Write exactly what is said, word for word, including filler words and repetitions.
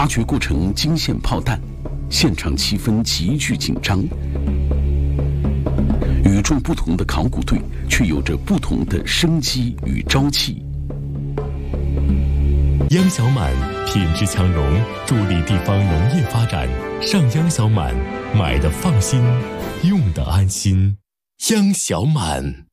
挖掘过程惊现炮弹，现场气氛极具紧张。与众不同的考古队，却有着不同的生机与朝气。 央小满品质强融，助力地方农业发展。上央小满，买的放心，用的安心。央小满。